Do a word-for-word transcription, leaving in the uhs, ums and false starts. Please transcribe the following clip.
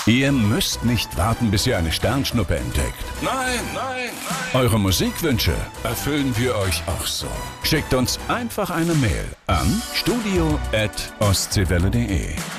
Ihr müsst nicht warten, bis ihr eine Sternschnuppe entdeckt. Nein, nein, nein. Eure Musikwünsche erfüllen wir euch auch so. Schickt uns einfach eine Mail an studio at ostseewelle punkt de.